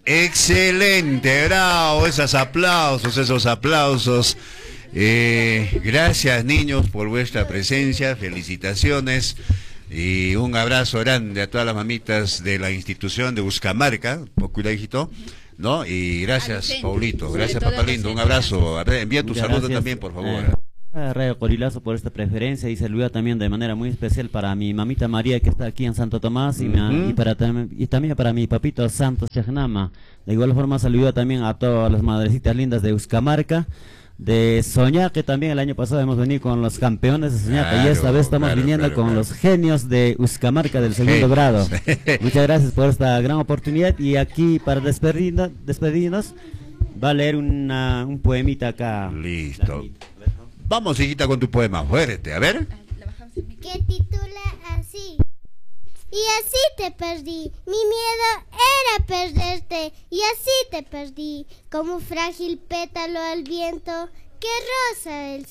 Excelente, bravo, esos aplausos, esos aplausos. Gracias niños por vuestra presencia, felicitaciones y un abrazo grande a todas las mamitas de la institución de Uscamarca, hijito, ¿no? Y gracias Paulito, gracias papá lindo, un abrazo, a ver, envía tu saludo también por favor. Radio Corilazo por esta preferencia y saluda también de manera muy especial para mi mamita María que está aquí en Santo Tomás y también para mi papito Santos Chagnama. De igual forma saluda también a todas las madrecitas lindas de Uscamarca, de Soñaque también. El año pasado hemos venido con los campeones de Soñaque y esta vez estamos viniendo con los genios de Uscamarca del segundo grado. Muchas gracias por esta gran oportunidad y aquí para despedirnos va a leer un poemita acá. Listo. Vamos, hijita, con tu poema fuerte, a ver. Que titula así. Y así te perdí, mi miedo era perderte, y así te perdí, como frágil pétalo al viento que roza el